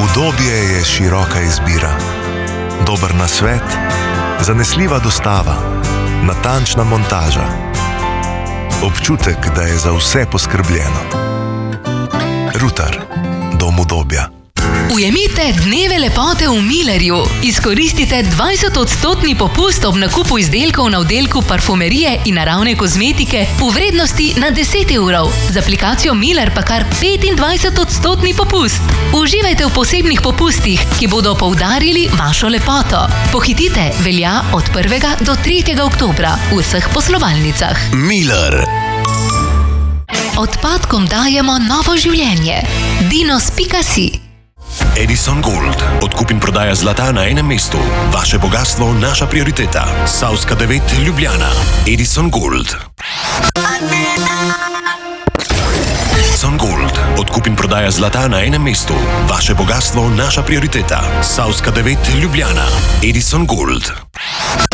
Udobje je široka izbira. Dober nasvet, zanesljiva dostava, natančna montaža. Občutek, da je za vse poskrbljeno. Rutar, dom udobja. Ujemite dneve lepote v Millerju. Izkoristite 20% popust ob nakupu izdelkov na oddelku parfumerije in naravne kozmetike v vrednosti na 10 evrov. Z aplikacijo Miller pa kar 25% popust. Uživajte v posebnih popustih, ki bodo poudarili vašo lepoto. Pohitite, velja od 1. do 3. oktobra v vseh poslovalnicah. Miller. Odpadkom dajemo novo življenje. Dinos.si. Edison Gold. Odkup in prodaja zlata na enem mestu. Vaše bogatstvo, naša prioriteta. Savska 9, Ljubljana. Edison Gold. Edison Gold. Odkup in prodaja zlata na enem mestu. Vaše bogatstvo, naša prioriteta. Savska 9, Ljubljana. Edison Gold.